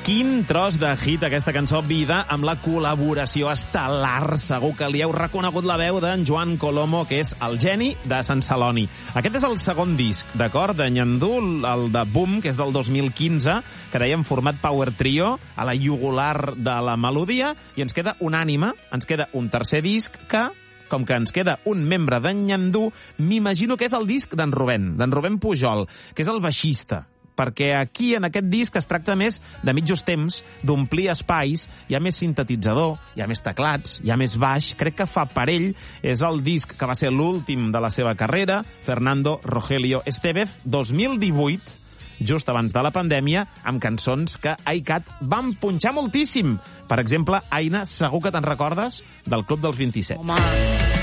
Quin tros de hit aquesta cançó Vida, amb la col·laboració estel·lar. Segur que li heu reconegut la veu d'en Joan Colomo, que és el geni de Sant Celoni. Aquest és el segon disc, d'acord, de Nyandú, el de Boom, que és del 2015, que dèiem format Power Trio, a la jugular de la melodia, i ens queda un ànima, ens queda un tercer disc que, com que ens queda un membre d'en Nyandú, m'imagino que és el disc d'en Rubén Pujol, que és el baixista, perquè aquí, en aquest disc, es tracta més de mitjos temps, d'omplir espais, hi ha més sintetitzador, hi ha més teclats, hi ha més baix, crec que fa parell, és el disc que va ser l'últim de la seva carrera, Fernando Rogelio Estevez, 2018, just abans de la pandèmia, amb cançons que iCat van punxar moltíssim. Per exemple, Aina, segur que te'n recordes del Club dels 27. Home,